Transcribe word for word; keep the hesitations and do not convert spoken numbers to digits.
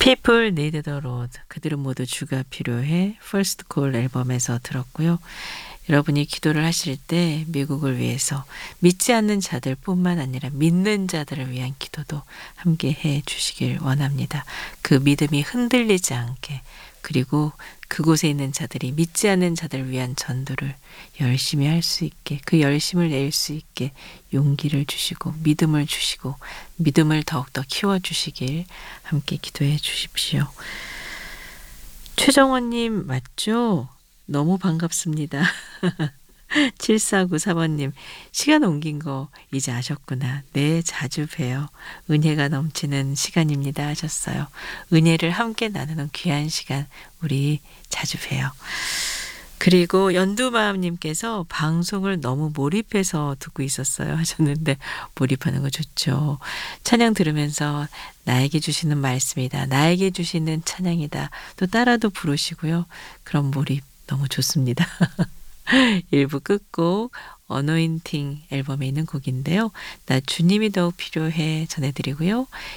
People Need the Lord. 그들은 모두 주가 필요해. First Call 앨범에서 들었고요. 여러분이 기도를 하실 때 미국을 위해서 믿지 않는 자들 뿐만 아니라 믿는 자들을 위한 기도도 함께 해 주시길 원합니다. 그 믿음이 흔들리지 않게, 그리고 그곳에 있는 자들이 믿지 않는 자들을 위한 전도를 열심히 할 수 있게, 그 열심을 낼 수 있게 용기를 주시고 믿음을 주시고 믿음을 더욱더 키워주시길 함께 기도해 주십시오. 최정원님 맞죠? 너무 반갑습니다. 칠사구사 번님, 시간 옮긴 거 이제 아셨구나. 네, 자주 봬요. 은혜가 넘치는 시간입니다 하셨어요. 은혜를 함께 나누는 귀한 시간, 우리 자주 봬요. 그리고 연두마음님께서 방송을 너무 몰입해서 듣고 있었어요 하셨는데, 몰입하는 거 좋죠. 찬양 들으면서 나에게 주시는 말씀이다, 나에게 주시는 찬양이다, 또 따라도 부르시고요. 그런 몰입 너무 좋습니다. 일 부 끝곡 어노인팅 앨범에 있는 곡인데요. 나 주님이 더욱 필요해 전해드리고요.